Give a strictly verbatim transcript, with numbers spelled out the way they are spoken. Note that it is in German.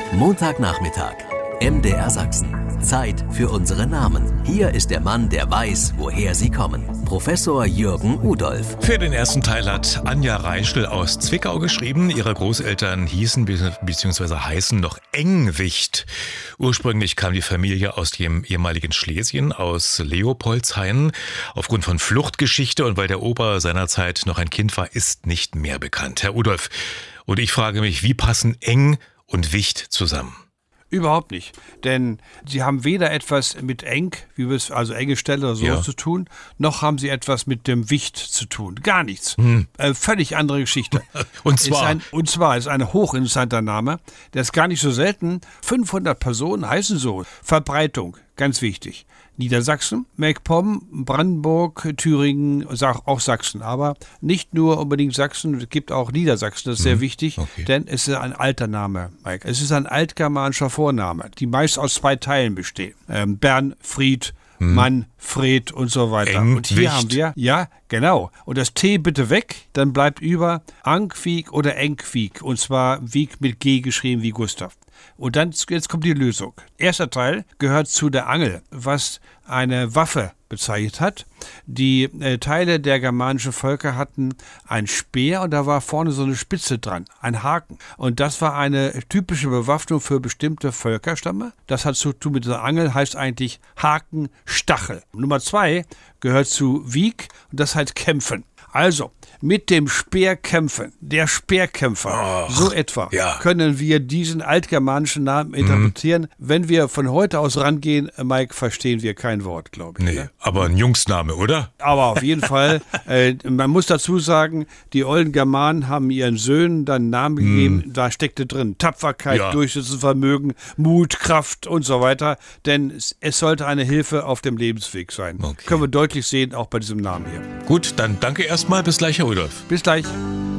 Montagnachmittag. M D R Sachsen. Zeit für unsere Namen. Hier ist der Mann, der weiß, woher sie kommen. Professor Jürgen Udolph. Für den ersten Teil hat Anja Reischl aus Zwickau geschrieben. Ihre Großeltern hießen bzw. heißen noch Engwicht. Ursprünglich kam die Familie aus dem ehemaligen Schlesien, aus Leopoldshain. Aufgrund von Fluchtgeschichte und weil der Opa seinerzeit noch ein Kind war, ist nicht mehr bekannt. Herr Udolph, und ich frage mich, wie passen Eng und Wicht zusammen? Überhaupt nicht, denn sie haben weder etwas mit eng, wie wir es also enge Stelle oder so Ja. zu tun, noch haben sie etwas mit dem Wicht zu tun. Gar nichts. Hm. Äh, völlig andere Geschichte. Und zwar? Ist ein, und zwar ist ein hochinteressanter Name, der ist gar nicht so selten. fünfhundert Personen heißen so. Verbreitung, ganz wichtig. Niedersachsen, MacPom, Brandenburg, Thüringen, auch Sachsen. Aber nicht nur unbedingt Sachsen, es gibt auch Niedersachsen, das ist sehr wichtig, okay. denn es ist ein alter Name, Mike. Es ist ein altgermanischer Vorname, die meist aus zwei Teilen bestehen. Ähm, Bern, Fried, Mann, Fred und so weiter. Eng, und hier Wicht. haben wir, ja, genau. Und das T bitte weg, dann bleibt über Angwieg oder Engwieg. Und zwar Wieg mit G geschrieben wie Gustav. Und dann, jetzt kommt die Lösung. Erster Teil gehört zu der Angel, was eine Waffe bezeichnet hat. Die äh, Teile der germanischen Völker hatten ein Speer und da war vorne so eine Spitze dran, ein Haken. Und das war eine typische Bewaffnung für bestimmte Völkerstämme. Das hat zu tun mit der Angel, heißt eigentlich Haken, Stachel. Nummer zwei gehört zu Wieg und das heißt kämpfen. Also, mit dem Speer kämpfen, der Speerkämpfer, Och, so etwa, ja. können wir diesen altgermanischen Namen interpretieren. Wenn wir von heute aus rangehen, Mike, verstehen wir kein Wort, glaube ich. Nee, Ne? aber ein Jungsname, oder? Aber auf jeden Fall, äh, man muss dazu sagen, die olden Germanen haben ihren Söhnen dann einen Namen gegeben, da steckte drin Tapferkeit, Ja. Durchsetzungsvermögen, Mut, Kraft und so weiter, denn es, es sollte eine Hilfe auf dem Lebensweg sein. Okay. Können wir deutlich sehen, auch bei diesem Namen hier. Gut, dann danke erstmal. Bis gleich, Herr Udolph. Bis gleich.